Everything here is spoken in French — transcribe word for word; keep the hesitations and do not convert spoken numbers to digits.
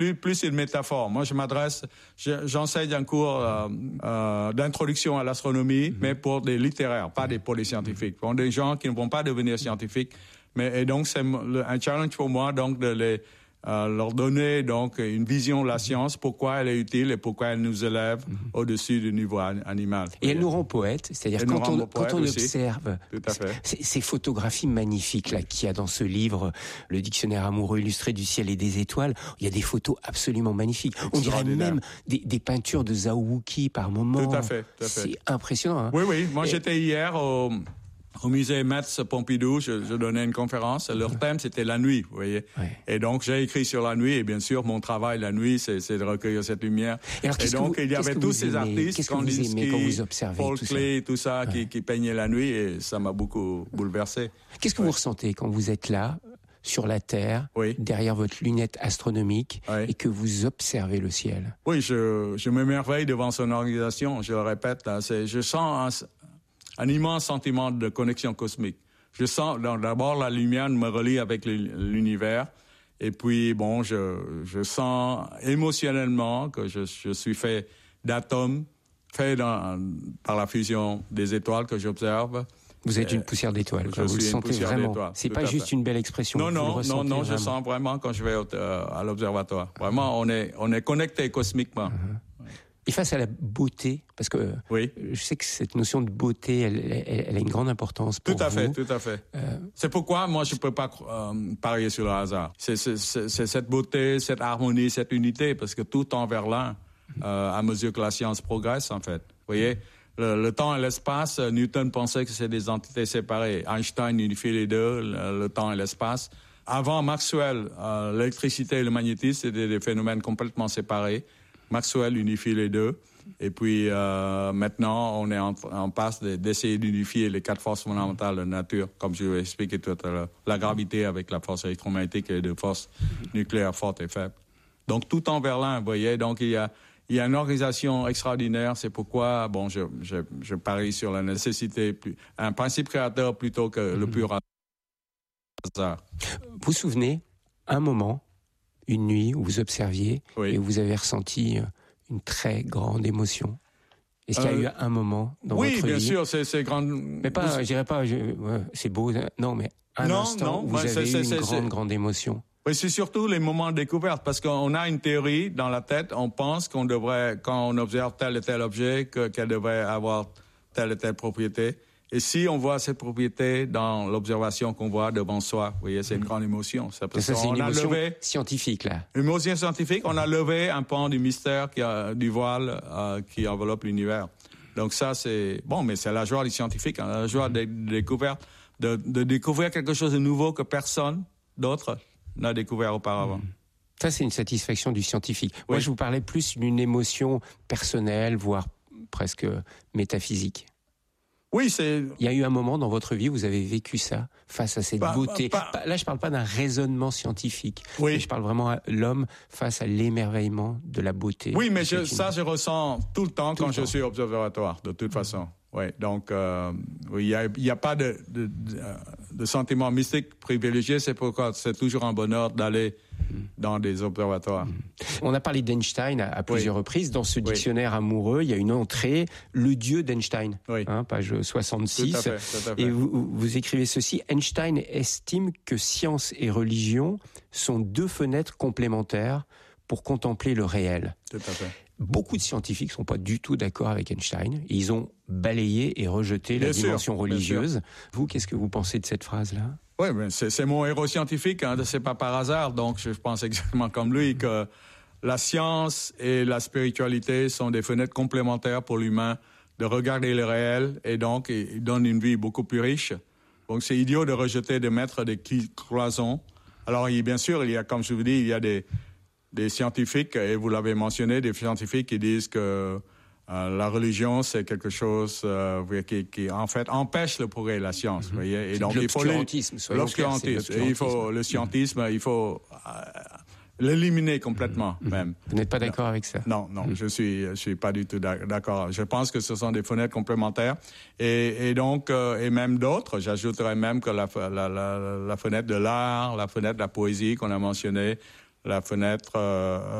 plus, plus une métaphore. Moi, je m'adresse, je, j'enseigne un cours euh, euh, d'introduction à l'astronomie, mm-hmm. mais pour des littéraires, pas des, pour les scientifiques. Pour des gens qui ne vont pas devenir scientifiques. Mais, et donc, c'est un challenge pour moi, donc, de les... Euh, leur donner donc une vision de la science, pourquoi elle est utile et pourquoi elle nous élève mm-hmm. au-dessus du niveau animal. Et elle nous rend poètes, c'est-à-dire quand on, quand on observe ces, ces photographies magnifiques là qu'il y a dans ce livre, le dictionnaire amoureux illustré du ciel et des étoiles, il y a des photos absolument magnifiques. On dirait même des, des peintures de Zhao Wuqi par moment. Tout à fait, tout à fait. C'est impressionnant. Hein. Oui, oui. Moi, et... j'étais hier au... Au musée Metz-Pompidou, je, je donnais une conférence. Leur thème, c'était la nuit, vous voyez. Ouais. Et donc, j'ai écrit sur la nuit. Et bien sûr, mon travail la nuit, c'est, c'est de recueillir cette lumière. Et, alors, et donc, vous, il y avait tous ces artistes, Kandinsky, Paul Klee, tout ça, ouais. qui, qui peignaient la nuit. Et ça m'a beaucoup bouleversé. Qu'est-ce que ouais. vous ressentez quand vous êtes là, sur la Terre, oui. derrière votre lunette astronomique, oui. et que vous observez le ciel? Oui, je, je m'émerveille devant son organisation. Je le répète, là, c'est, je sens... Un, un immense sentiment de connexion cosmique. Je sens, d'abord, la lumière me relie avec l'univers, et puis, bon, je, je sens émotionnellement que je, je suis fait d'atomes, fait dans, par la fusion des étoiles que j'observe. Vous êtes une poussière d'étoiles, je vous suis le sentez vraiment. C'est pas juste une belle expression. Non, non, vous non, non, vraiment. Je sens vraiment quand je vais au, euh, à l'observatoire. Vraiment, on est, on est connecté cosmiquement. Uh-huh. Et face à la beauté, parce que oui. je sais que cette notion de beauté, elle, elle, elle a une grande importance pour vous. Tout à fait, tout à fait. Euh... C'est pourquoi moi je peux pas euh, parier sur le hasard. C'est, c'est, c'est, c'est cette beauté, cette harmonie, cette unité, parce que tout tend vers l'un euh, à mesure que la science progresse, en fait. Vous voyez, le, le temps et l'espace, Newton pensait que c'est des entités séparées. Einstein unifie les deux, le, le temps et l'espace. Avant Maxwell, euh, l'électricité et le magnétisme, c'était des phénomènes complètement séparés. Maxwell unifie les deux. Et puis, euh, maintenant, on est en, en passe de, d'essayer d'unifier les quatre forces fondamentales de la nature, comme je vous ai expliqué tout à l'heure. La gravité avec la force électromagnétique et les deux forces nucléaires fortes et faibles. Donc, tout en vers l'un, vous voyez. Donc, il y a, il y a une organisation extraordinaire. C'est pourquoi, bon, je, je, je parie sur la nécessité, plus, un principe créateur plutôt que le pur hasard. Vous vous souvenez, un moment, une nuit où vous observiez, oui. et où vous avez ressenti une très grande émotion. Est-ce qu'il y a euh, eu un moment dans oui, votre vie? Oui, bien sûr, c'est, c'est grand. Mais pas, je dirais pas, je, ouais, c'est beau, non, mais un non, instant non, où vous ouais, avez c'est, eu c'est, une c'est, grande, c'est... grande émotion. Oui, c'est surtout les moments de découverte, parce qu'on a une théorie dans la tête, on pense qu'on devrait, quand on observe tel et tel objet, que, qu'elle devrait avoir telle et telle propriété. Et si on voit cette propriété dans l'observation qu'on voit devant soi, vous voyez, c'est une grande émotion. Ça, ça c'est une émotion levé, scientifique, là. Une émotion scientifique, on a levé un pan du mystère, qui a, du voile euh, qui enveloppe l'univers. Donc ça, c'est... Bon, mais c'est la joie des scientifiques, hein, la joie de, de découverte, de, de découvrir quelque chose de nouveau que personne d'autre n'a découvert auparavant. Mmh. Ça, c'est une satisfaction du scientifique. Oui. Moi, je vous parlais plus d'une émotion personnelle, voire presque métaphysique. Oui, c'est... Il y a eu un moment dans votre vie où vous avez vécu ça, face à cette bah, beauté. Bah, bah... Là, je parle pas d'un raisonnement scientifique. Oui. Mais je parle vraiment à l'homme face à l'émerveillement de la beauté. Oui, mais je, ça, je ressens tout le temps tout quand le je temps. suis au observatoire, de toute façon. Oui, donc, euh, il y a, il y a pas de, de, de, de sentiment mystique privilégié. C'est pourquoi c'est toujours un bonheur d'aller dans des observatoires. On a parlé d'Einstein à, à plusieurs oui. reprises. Dans ce dictionnaire oui. amoureux, il y a une entrée, le dieu d'Einstein, oui. hein, page soixante-six. Tout à fait, tout à fait. Et vous, vous écrivez ceci: Einstein estime que science et religion sont deux fenêtres complémentaires pour contempler le réel. Tout à fait. Beaucoup de scientifiques ne sont pas du tout d'accord avec Einstein. Ils ont balayé et rejeté bien la sûr, dimension religieuse. Vous, qu'est-ce que vous pensez de cette phrase-là? Oui, mais c'est, c'est mon héros scientifique, hein, c'est pas par hasard. Donc, je pense exactement comme lui que la science et la spiritualité sont des fenêtres complémentaires pour l'humain de regarder le réel, et donc, ils donnent une vie beaucoup plus riche. Donc, c'est idiot de rejeter, de mettre des cloisons. Alors, il, bien sûr, il y a, comme je vous dis, il y a des, des scientifiques, et vous l'avez mentionné, des scientifiques qui disent que Euh, la religion, c'est quelque chose euh, qui, qui, en fait, empêche le progrès de la science. Mm-hmm. Vous voyez, et donc il faut l'obscurantisme. Les... L'obscurantisme. Et il faut le scientisme, il faut euh, l'éliminer complètement, mm-hmm. même. Vous n'êtes pas d'accord non. avec ça? Non, non, mm-hmm. je suis, je suis pas du tout d'accord. Je pense que ce sont des fenêtres complémentaires, et, et donc, euh, et même d'autres. J'ajouterais même que la, la, la, la fenêtre de l'art, la fenêtre de la poésie qu'on a mentionnée, la fenêtre euh,